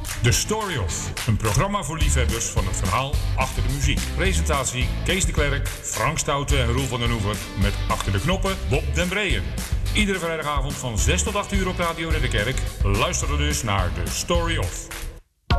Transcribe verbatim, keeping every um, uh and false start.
The Story Of, een programma voor liefhebbers van het verhaal achter de muziek. Presentatie Kees de Klerk, Frank Stoute en Roel van den Oever met achter de knoppen Bob den Breeën. Iedere vrijdagavond van zes tot acht uur op Radio Ridderkerk. Luister dus naar The Story Of.